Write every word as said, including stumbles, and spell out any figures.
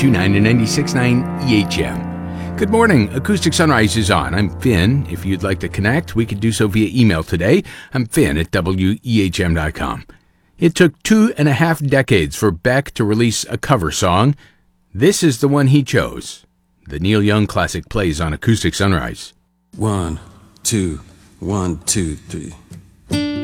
two nine and ninety-six point nine E H M. Good morning. Acoustic Sunrise is on. I'm Finn. If you'd like to connect, we could do so via email today. I'm Finn at W E H M dot com. It took two and a half decades for Beck to release a cover song. This is the one he chose. The Neil Young classic plays on Acoustic Sunrise. One, two, one, two, three.